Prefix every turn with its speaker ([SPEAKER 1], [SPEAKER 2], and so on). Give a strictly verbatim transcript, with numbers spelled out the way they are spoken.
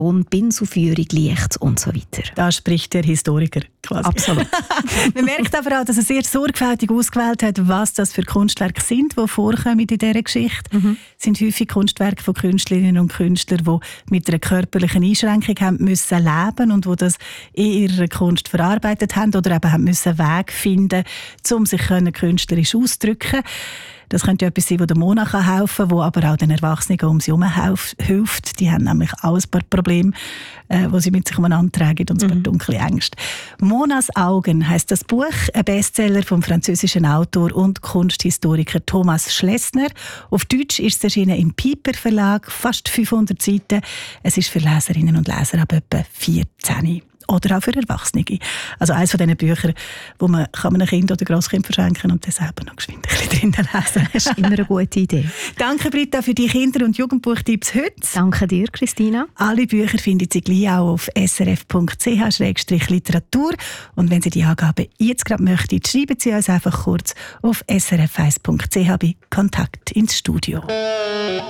[SPEAKER 1] und Pinselführung, Licht und so weiter.
[SPEAKER 2] Da spricht der Historiker quasi.
[SPEAKER 1] Absolut.
[SPEAKER 2] Man merkt aber auch, dass er sehr sorgfältig ausgewählt hat, was das für Kunstwerke sind, die vorkommen in dieser Geschichte. Mhm. Es sind häufig Kunstwerke von Künstlerinnen und Künstlern, die mit einer körperlichen Einschränkung haben müssen leben und die das in ihrer Kunst verarbeitet haben oder eben haben müssen Weg finden, um sich künstlerisch auszudrücken. Das könnte etwas sein, das der Mona helfen kann, das aber auch den Erwachsenen um sie herum hilft. Die haben nämlich auch ein paar Probleme, äh, die sie mit sich umeinander tragen und ein paar mhm. dunkle Ängste. «Monas Augen» heisst das Buch, ein Bestseller vom französischen Autor und Kunsthistoriker Thomas Schlessner. Auf Deutsch ist es erschienen im Piper Verlag, fast fünfhundert Seiten. Es ist für Leserinnen und Leser ab etwa vierzehn. Oder auch für Erwachsene. Also eines von diesen Büchern, wo man kann man einem Kind oder Grosskind verschenken und dann selber noch geschwind ein bisschen drinnen lesen.
[SPEAKER 1] Das ist immer eine gute Idee.
[SPEAKER 2] Danke, Britta, für die Kinder- und Jugendbuchtipps heute.
[SPEAKER 1] Danke dir, Christina.
[SPEAKER 2] Alle Bücher finden Sie gleich auch auf s r f punkt c h slash literatur. Und wenn Sie die Angaben jetzt gerade möchten, schreiben Sie uns einfach kurz auf s r f eins punkt c h bei Kontakt ins Studio.